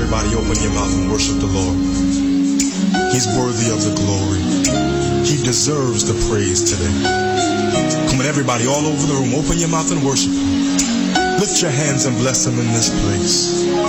everybody open your mouth and worship the Lord. He's worthy of the glory. He deserves the praise today. Come on, everybody all over the room, open your mouth and worship Him. Lift your hands and bless Him in this place.